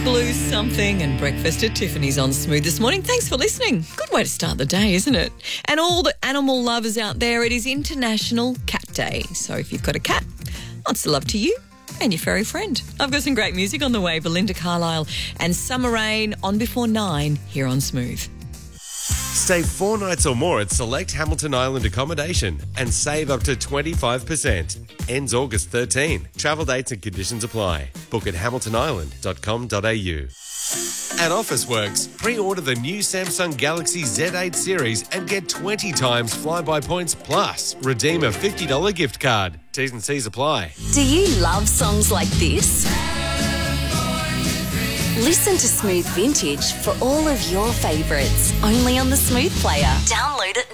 Blue something and breakfast at Tiffany's on Smooth this morning. Thanks for listening. Good way to start the day, isn't it? And all the animal lovers out there, it is International Cat Day. So if you've got a cat, lots of love to you and your furry friend. I've got some great music on the way. Belinda Carlisle and Summer Rain on before 9 here on Smooth. Stay 4 nights or more at select Hamilton Island accommodation and save up to 25%. Ends August 13. Travel dates and conditions apply. Book at hamiltonisland.com.au. At Officeworks, pre-order the new Samsung Galaxy Z8 series and get 20 times flyby points plus redeem a $50 gift card. T's and C's apply. Do you love songs like this? Listen to Smooth Vintage for all of your favourites, only on the Smooth Player. Download it